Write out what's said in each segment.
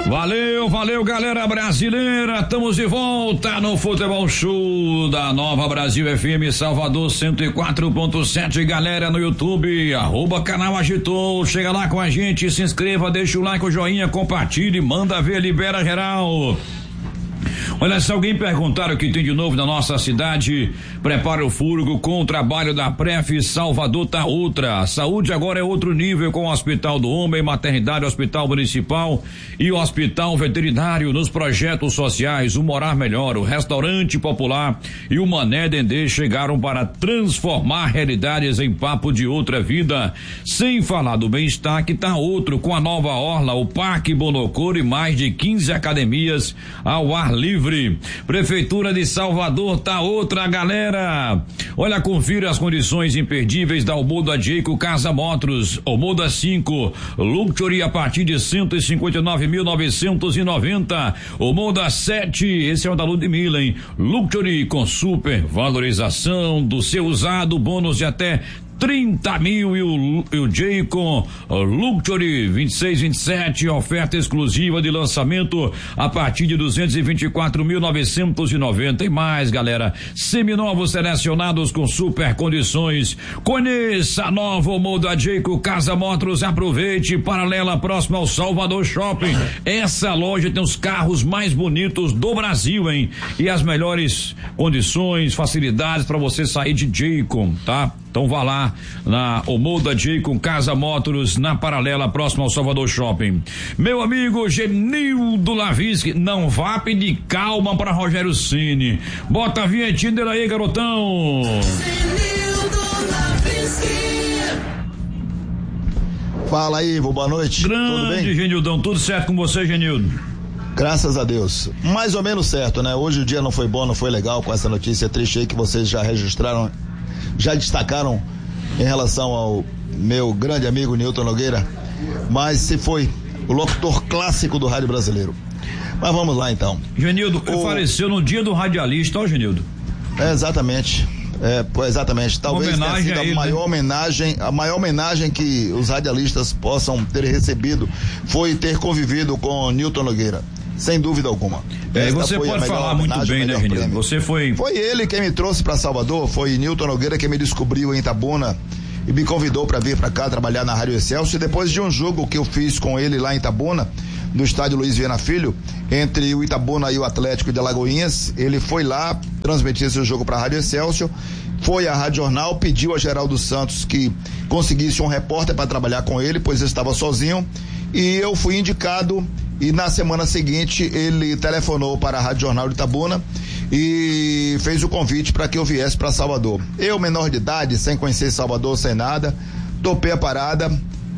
Valeu, galera brasileira. Estamos de volta no Futebol Show da Nova Brasil FM Salvador 104.7. Galera no YouTube, @canal Agitou. Chega lá com a gente, se inscreva, deixa o like, o joinha, compartilhe, manda ver, libera geral. Olha, se alguém perguntar o que tem de novo na nossa cidade, prepara o furgo com o trabalho da Pref Salvador tá outra. A saúde agora é outro nível com o Hospital do Homem, Maternidade, Hospital Municipal e o Hospital Veterinário nos projetos sociais. O Morar Melhor, o Restaurante Popular e o Mané Dendê chegaram para transformar realidades em papo de outra vida. Sem falar do bem-estar que tá outro com a nova orla, o Parque Bonocor e mais de 15 academias ao ar livre. Prefeitura de Salvador tá outra, galera. Olha, confira as condições imperdíveis da Omoda Jayco Casa Motors. Omoda 5, Luxury a partir de 159.990. Omoda 7, esse é o da Ludmilla, hein? Luxury com super valorização do seu usado, bônus de até 30 mil e o Jayco Luxury 2627, oferta exclusiva de lançamento a partir de 224.990 e mais, galera. Seminovos selecionados com super condições. Conheça a nova Omoda Jayco Casa Motors, aproveite, paralela próxima ao Salvador Shopping. Essa loja tem os carros mais bonitos do Brasil, hein? E as melhores condições, facilidades para você sair de Jayco, tá? Então vá lá na Omoda Jayco Casa Motors, na paralela próxima ao Salvador Shopping. Meu amigo Genildo Lavischi, não vá pedir calma para Rogério Ceni. Bota a vinhetinha dele aí, garotão. Genildo Lavischi. Fala aí, Ivo, boa noite. Grande, tudo bem? Genildão, tudo certo com você, Genildo? Graças a Deus. Mais ou menos certo, né? Hoje o dia não foi bom, não foi legal com essa notícia triste aí que vocês já registraram, já destacaram em relação ao meu grande amigo Nilton Nogueira, mas se foi o locutor clássico do rádio brasileiro. Mas vamos lá então. Genildo, faleceu no dia do radialista, ó, Genildo. Exatamente. Exatamente. Talvez tenha sido a maior homenagem que os radialistas possam ter recebido foi ter convivido com Nilton Nogueira. Sem dúvida alguma. Você pode falar muito bem, né, Genildo? Você foi ele quem me trouxe para Salvador, foi Nilton Nogueira quem me descobriu em Itabuna e me convidou para vir para cá trabalhar na Rádio Excelsior. E depois de um jogo que eu fiz com ele lá em Itabuna, no estádio Luiz Viana Filho, entre o Itabuna e o Atlético de Alagoinhas, ele foi lá transmitir esse jogo para a Rádio Excelsior, foi à Rádio Jornal, pediu a Geraldo Santos que conseguisse um repórter para trabalhar com ele, pois eu estava sozinho, e eu fui indicado. E na semana seguinte ele telefonou para a Rádio Jornal de Itabuna e fez o convite para que eu viesse para Salvador. Eu, menor de idade, sem conhecer Salvador, sem nada, topei a parada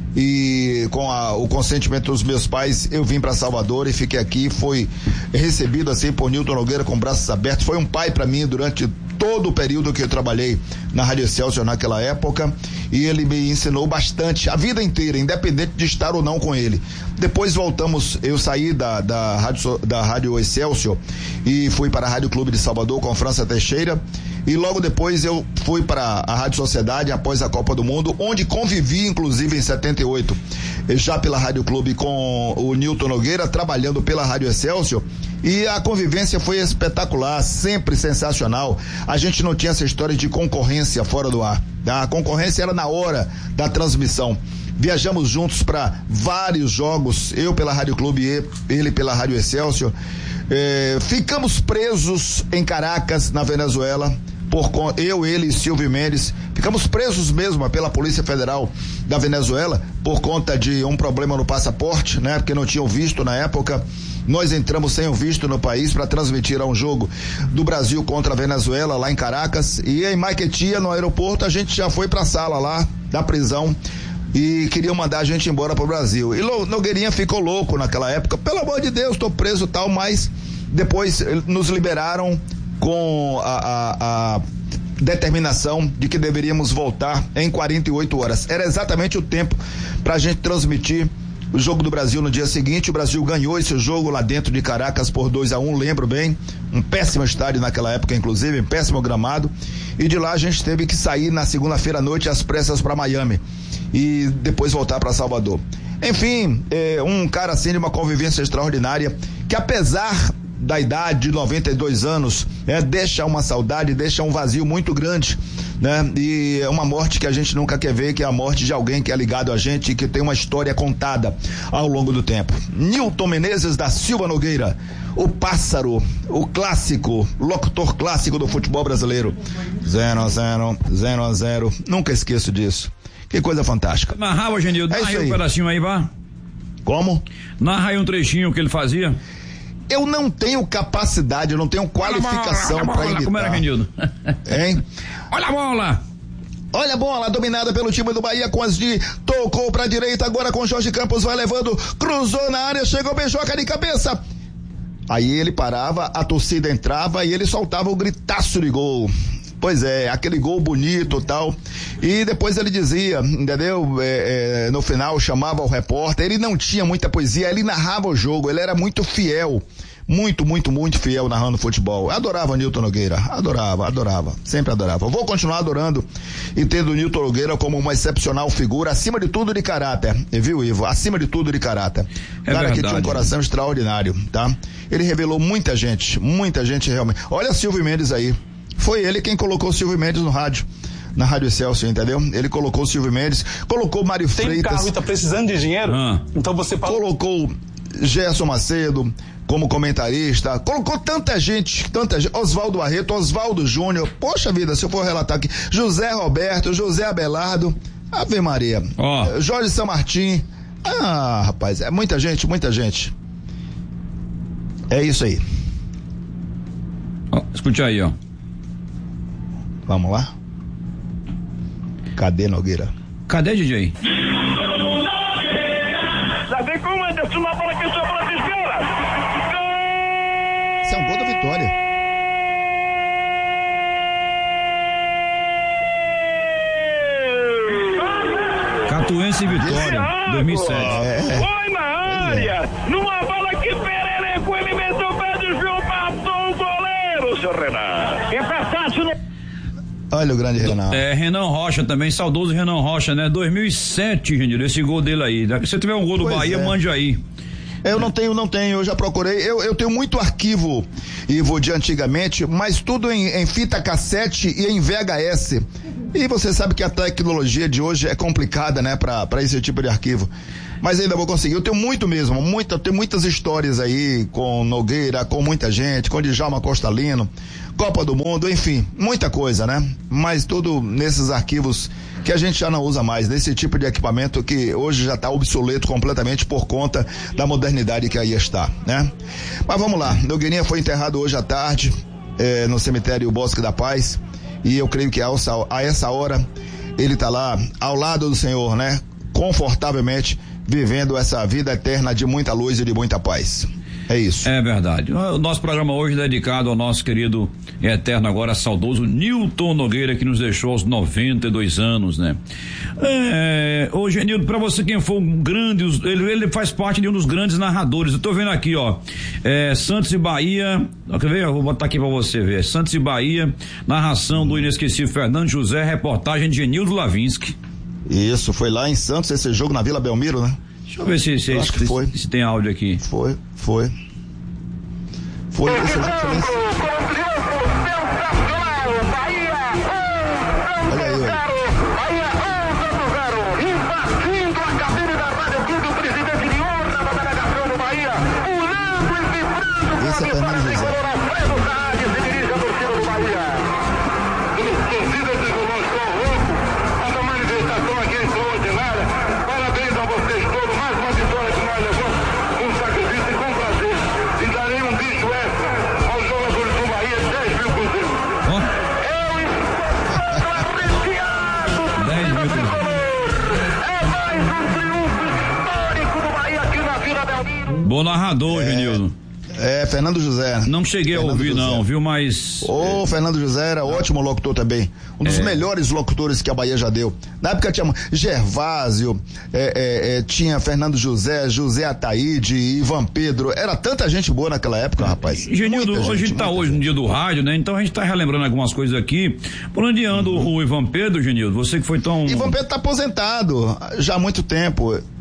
e com o consentimento dos meus pais eu vim para Salvador e fiquei aqui. Foi recebido assim por Nilton Nogueira com braços abertos. Foi um pai para mim durante todo o período que eu trabalhei na Rádio Excelsior naquela época, e ele me ensinou bastante a vida inteira, independente de estar ou não com ele. Depois voltamos, eu saí da Rádio Excelsior e fui para a Rádio Clube de Salvador com França Teixeira, e logo depois eu fui para a Rádio Sociedade após a Copa do Mundo, onde convivi inclusive em 78, já pela Rádio Clube com o Nilton Nogueira, trabalhando pela Rádio Excelsior, e a convivência foi espetacular, sempre sensacional. A gente não tinha essa história de concorrência fora do ar, a concorrência era na hora da transmissão. Viajamos juntos para vários jogos, eu pela Rádio Clube e ele pela Rádio Excelsior. Ficamos presos em Caracas, na Venezuela, eu, ele e Silvio Mendes, ficamos presos mesmo pela Polícia Federal da Venezuela por conta de um problema no passaporte, né? Porque não tinham visto na época. Nós entramos sem o visto no país para transmitir um jogo do Brasil contra a Venezuela lá em Caracas, e em Maiquetia, no aeroporto, a gente já foi para a sala lá da prisão e queriam mandar a gente embora pro Brasil. E Nogueirinha ficou louco naquela época, pelo amor de Deus, tô preso e tal, mas depois nos liberaram com a determinação de que deveríamos voltar em 48 horas. Era exatamente o tempo pra gente transmitir o jogo do Brasil no dia seguinte. O Brasil ganhou esse jogo lá dentro de Caracas por 2-1, lembro bem, um péssimo estádio naquela época, inclusive, um péssimo gramado, e de lá a gente teve que sair na segunda-feira à noite às pressas para Miami e depois voltar para Salvador. Enfim, um cara assim de uma convivência extraordinária, que apesar da idade de 92 anos, deixa uma saudade, deixa um vazio muito grande, né? E é uma morte que a gente nunca quer ver, que é a morte de alguém que é ligado a gente e que tem uma história contada ao longo do tempo. Nilton Menezes da Silva Nogueira, o pássaro, o clássico, locutor clássico do futebol brasileiro. 0-0, nunca esqueço disso. Que coisa fantástica. Narrava, Genildo, narra aí um pedacinho aí, vá. Como? Narra aí um trechinho que ele fazia. Eu não tenho capacidade, eu não tenho qualificação para imitar. Como era, Genildo? Hein? Olha a bola! Olha a bola, dominada pelo time do Bahia com as de, tocou pra direita, agora com Jorge Campos, vai levando, cruzou na área, chegou, beijoca de cabeça. Aí ele parava, a torcida entrava e ele soltava o gritaço de gol. Pois é, aquele gol bonito e tal. E depois ele dizia, entendeu? No final chamava o repórter, ele não tinha muita poesia, ele narrava o jogo, ele era muito fiel. Muito fiel narrando futebol. Eu adorava o Nilton Nogueira, adorava, sempre adorava. Vou continuar adorando e tendo o Nilton Nogueira como uma excepcional figura, acima de tudo de caráter, viu, Ivo? Acima de tudo de caráter. Cara que tinha um coração extraordinário, tá? Ele revelou muita gente realmente. Olha Silvio Mendes aí, foi ele quem colocou o Silvio Mendes no rádio. Na Rádio Excelsior, entendeu? Ele colocou o Silvio Mendes, colocou Mário Freitas. Tem carro e tá precisando de dinheiro? Então você colocou Gerson Macedo como comentarista, colocou tanta gente, Oswaldo Barreto, Oswaldo Júnior, poxa vida, se eu for relatar aqui, José Roberto, José Abelardo, Ave Maria, Jorge São Martim, rapaz, é muita gente, é isso aí. Escute aí, ó. Vamos lá? Cadê Nogueira? Cadê, DJ? Já vem com o Anderson, uma bola que sobrou para as esquerdas. Esse é um gol da vitória. Catuense e Vitória, 2007. Foi na área, numa bola que pererecou, ele meteu o pé de João, passou o goleiro, seu Renan. Empataço no... Olha o grande Renan. Renan Rocha também, saudoso Renan Rocha, né? 2007, gente, esse gol dele aí. Se tiver um gol do Bahia, mande aí. Eu não tenho, eu já procurei, eu tenho muito arquivo, Ivo, de antigamente, mas tudo em fita cassete e em VHS. E você sabe que a tecnologia de hoje é complicada, né, pra esse tipo de arquivo. Mas ainda vou conseguir, eu tenho muito mesmo, tenho muitas histórias aí com Nogueira, com muita gente, com Djalma Costalino, Copa do Mundo, enfim, muita coisa, né? Mas tudo nesses arquivos que a gente já não usa mais, nesse tipo de equipamento que hoje já está obsoleto completamente por conta da modernidade que aí está, né? Mas vamos lá, Nogueirinha foi enterrado hoje à tarde, no cemitério Bosque da Paz, e eu creio que a essa hora ele está lá ao lado do Senhor, né? Confortavelmente vivendo essa vida eterna de muita luz e de muita paz. É isso. É verdade. O nosso programa hoje é dedicado ao nosso querido e eterno agora saudoso Nilton Nogueira, que nos deixou aos 92 anos, né? Ô Genildo, pra você quem for um grande, ele faz parte de um dos grandes narradores. Eu tô vendo aqui, ó, Santos e Bahia, quer ver? Eu vou botar aqui pra você ver. Santos e Bahia, narração do inesquecível Fernando José, reportagem de Genildo Lavinsky. Isso, foi lá em Santos esse jogo na Vila Belmiro, né? Deixa eu ver se tem áudio aqui. Foi. Olha aí, Bahia 1-0, invadindo a cabine da Rádio Clube, o presidente de honra da delegação do Bahia, pulando e vibrando. Esse é Fernando José. Alfredo Salles se dirige à torcida do Bahia. Torcida de João Louco, essa manifestação aqui é extraordinária. Parabéns a vocês todos, mais uma vitória que nós levamos com sacrifício e com prazer. E darei um bicho extra aos jogadores do Bahia, 10 mil cruzeiros. Eu estou apreciado. 10 mil cruzeiros. É mais um triunfo histórico do Bahia aqui na Vila Belmiro. Bom narrador, Genildo. Fernando José. Não cheguei a ouvir, não, viu? Mas. Fernando José era ótimo locutor também. Um dos melhores locutores que a Bahia já deu. Na época tinha Gervásio, tinha Fernando José, José Ataíde, Ivan Pedro. Era tanta gente boa naquela época, rapaz. Genildo, hoje a gente tá hoje no dia do rádio, né? Então a gente tá relembrando algumas coisas aqui. Por onde anda o Ivan Pedro, Genildo? Você que foi tão. Ivan Pedro tá aposentado já há muito tempo.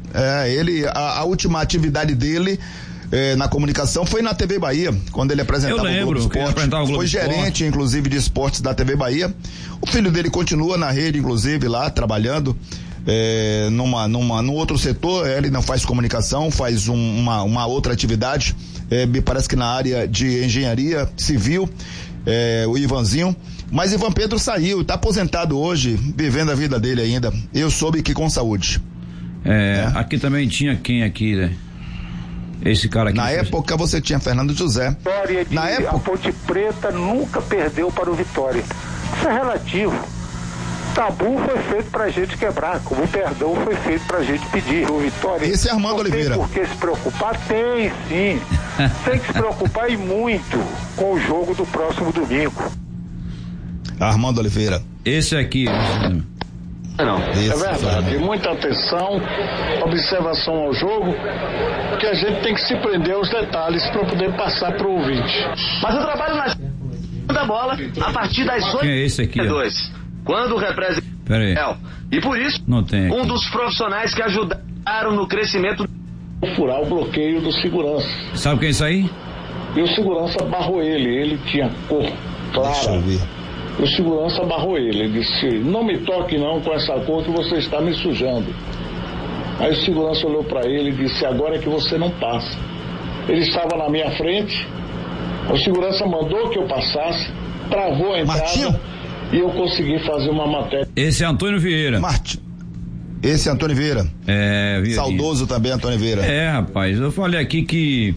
A última atividade dele na comunicação foi na TV Bahia, quando ele apresentava o Globo Esporte. Foi gerente, inclusive, de esportes da TV Bahia. O filho dele continua na rede, inclusive, lá, trabalhando num outro setor. Ele não faz comunicação, faz uma outra atividade, me parece que na área de engenharia civil, o Ivanzinho. Mas Ivan Pedro saiu, tá aposentado hoje, vivendo a vida dele ainda. Eu soube que com saúde. Aqui também tinha quem aqui, né? Esse cara aqui. Na época você tinha Fernando José. Na época, a Ponte Preta nunca perdeu para o Vitória. Isso é relativo. Tabu foi feito pra gente quebrar, como o perdão foi feito pra gente pedir. O Vitória. Esse é Armando Oliveira. Tem por que se preocupar? Tem sim. Tem que se preocupar e muito com o jogo do próximo domingo. Armando Oliveira. Esse aqui. Não, é verdade. Muita atenção, observação ao jogo, porque a gente tem que se prender aos detalhes para poder passar para o ouvinte. Mas o trabalho da bola a partir das 8h. Quem é esse aqui? Quando representa. Peraí. E por isso, um dos profissionais que ajudaram no crescimento. Furar o bloqueio do segurança. Sabe quem é isso aí? E o segurança barrou ele tinha cor clara. Deixa eu ver. O segurança barrou ele disse: não me toque não com essa cor que você está me sujando. Aí o segurança olhou para ele e disse: agora é que você não passa. Ele estava na minha frente, o segurança mandou que eu passasse, travou a entrada. Martinho? E eu consegui fazer uma matéria. Esse é Antônio Vieira. Esse é Antônio Vieira. Vieira. Saudoso também, Antônio Vieira. Rapaz, eu falei aqui que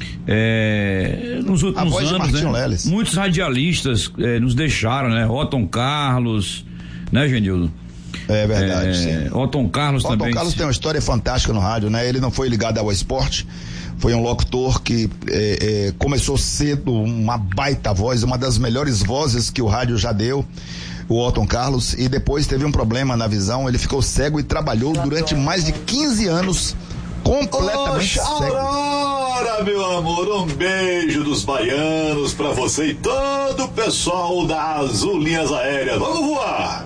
nos últimos anos, né, muitos radialistas nos deixaram, né? Otton Carlos, né, Genildo? É verdade, sim. Otton Carlos também. Otton Carlos tem uma história fantástica no rádio, né? Ele não foi ligado ao esporte, foi um locutor que começou cedo, uma baita voz, uma das melhores vozes que o rádio já deu, o Otton Carlos, e depois teve um problema na visão, ele ficou cego e trabalhou durante mais de 15 anos completamente cego. Aurora, meu amor, um beijo dos baianos pra você e todo o pessoal das Linhas Aéreas. Vamos voar!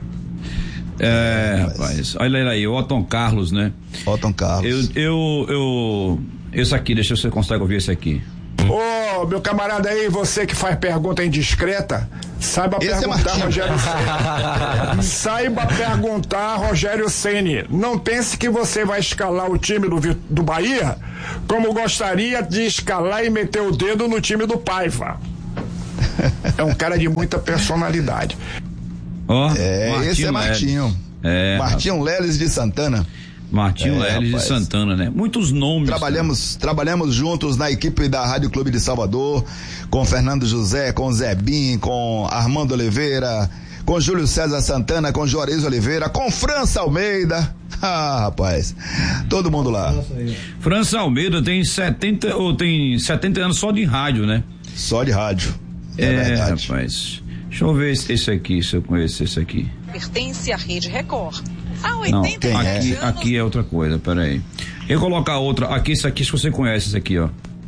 Rapaz, olha aí, o Otton Carlos, né? Otton Carlos. Esse aqui, deixa eu ver se você consegue ouvir esse aqui. Ô, meu camarada aí, você que faz pergunta indiscreta, saiba perguntar, Rogério Ceni. Saiba perguntar, Rogério Ceni. Não pense que você vai escalar o time do Bahia como gostaria de escalar e meter o dedo no time do Paiva. É um cara de muita personalidade. Esse é Martinho. Martinho Leles de Santana. Martinho Leles de Santana, né? Muitos nomes. Trabalhamos juntos na equipe da Rádio Clube de Salvador, com Fernando José, com Zebim, com Armando Oliveira, com Júlio César Santana, com Juarez Oliveira, com França Almeida. Rapaz, todo mundo lá. França Almeida tem 70 anos só de rádio, né? Só de rádio. É verdade. Rapaz. Deixa eu ver esse aqui, se eu conheço esse aqui. Pertence à Rede Record. Não, aqui é outra coisa, peraí. Eu vou colocar outra, esse aqui, se você conhece esse aqui, ó.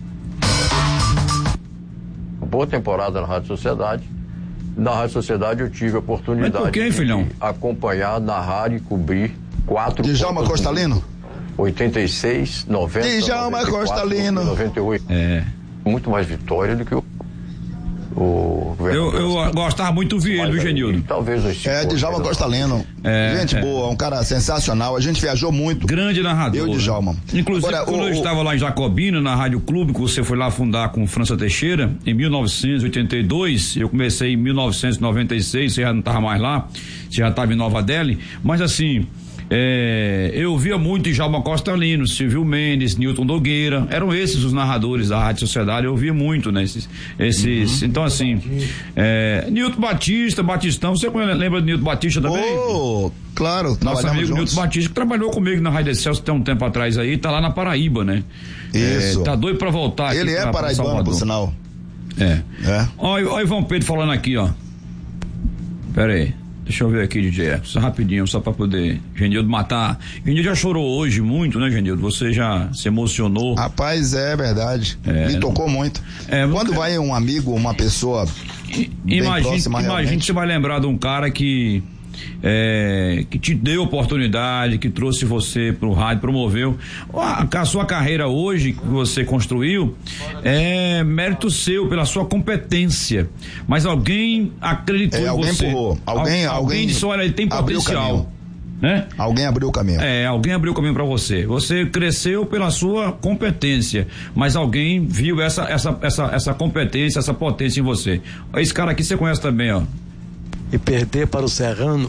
Boa temporada na Rádio Sociedade. Na Rádio Sociedade eu tive a oportunidade de acompanhar, narrar e cobrir 4 Djalma Costalino? 86, 90, Djalma 94, Costalino. 98. Muito mais vitória do que o eu gostava muito do Vieira, do Genildo. Talvez Djalma Costalino. Gente boa, um cara sensacional. A gente viajou muito. Grande narrador. Eu, Djalma. Inclusive, quando eu estava lá em Jacobina, na Rádio Clube, que você foi lá fundar com França Teixeira, em 1982, eu comecei em 1996, você já não estava mais lá, você já estava em Nova Delhi, mas assim, eu via muito Djalma Costalino, Silvio Mendes, Nilton Nogueira, eram esses os narradores da Rádio Sociedade, eu via muito, né? Então assim, Nilton Batistão, você lembra de Nilton Batista também? Claro, nosso amigo Nilton Batista, que trabalhou comigo na Rádio Excelsior tem um tempo atrás aí, tá lá na Paraíba, né? Isso. Tá doido pra voltar aqui. Ele é paraibano, por sinal. Olha o Ivan Pedro falando aqui, ó. Pera aí. Deixa eu ver aqui, DJ, só rapidinho, só pra poder Genildo matar. Genildo já chorou hoje muito, né, Genildo? Você já se emocionou. Rapaz, é verdade. Me tocou muito. Quando vai um amigo, uma pessoa imagine que você vai lembrar de um cara que que te deu oportunidade, que trouxe você pro rádio, promoveu. A sua carreira hoje, que você construiu, é mérito seu, pela sua competência. Mas alguém acreditou em alguém você. Empurrou. Alguém disse, olha, ele tem potencial. Né? Alguém abriu o caminho. Alguém abriu o caminho para você. Você cresceu pela sua competência, mas alguém viu essa competência, essa potência em você. Esse cara aqui você conhece também, ó. E perder para o Serrano.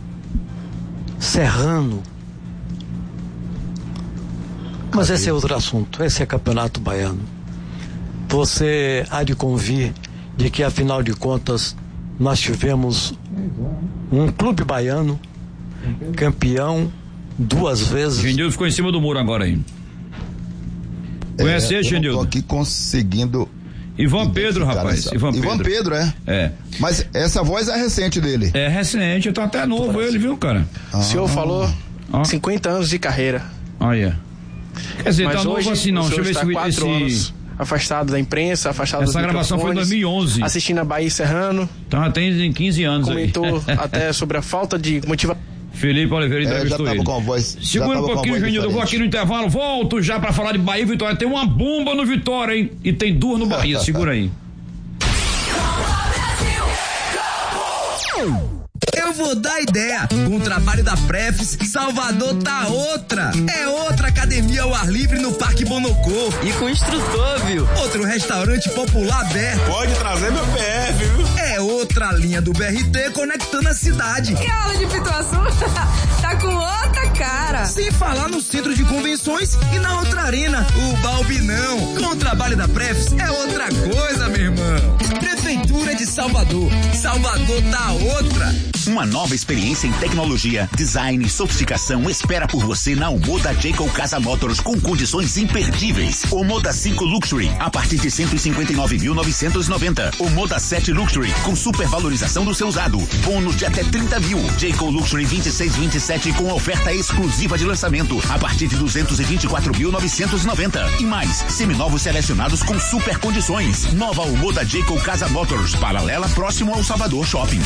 Mas esse é outro assunto. Esse é Campeonato Baiano. Você há de convir de que, afinal de contas, nós tivemos um clube baiano campeão 2 vezes. Genildo ficou em cima do muro agora aí. Conhece ele, Genildo? Eu tô aqui conseguindo. Ivan Pedro, rapaz. Ivan Pedro, é. Mas essa voz é recente dele. É recente, tá até novo ele, viu, cara? O senhor falou 50 anos de carreira. Olha. Quer dizer, mas tá hoje, novo assim não. Deixa eu ver se 4 anos afastado da imprensa, afastado dos microfones. Essa gravação foi em 2011. Assistindo a Bahia e Serrano. Então tem 15 anos. Comentou até sobre a falta de motivação. Felipe Oliveira entrevistou ele. Com a voz, segura um pouquinho, Genildo, eu vou aqui no intervalo, volto já pra falar de Bahia e Vitória. Tem uma bomba no Vitória, hein? E tem 2 no Bahia, segura aí. Eu vou dar ideia. Com o trabalho da Prefis, Salvador tá outra. É outra academia ao ar livre no Parque Bonocô. E com instrutor, viu? Outro restaurante popular aberto. Pode trazer meu PF, viu? É outra linha do BRT conectando a cidade. E a aula de Pituaçu? Tá com outra cara. Sem falar no centro de convenções e na outra arena, o Balbinão. Com o trabalho da Prefis, é outra coisa, meu irmão. Prefeitura de Salvador. Salvador tá outra. Uma nova experiência em tecnologia, design e sofisticação espera por você na Omoda Jacob Casa Motors com condições imperdíveis. Omoda 5 Luxury a partir de 159.990. Omoda 7 Luxury com supervalorização do seu usado. Bônus de até 30 mil. Jacob Luxury 2627 com oferta exclusiva de lançamento a partir de 224.990. E mais, seminovos selecionados com super condições. Nova Omoda Jacob Casa Motors, paralela próximo ao Salvador Shopping.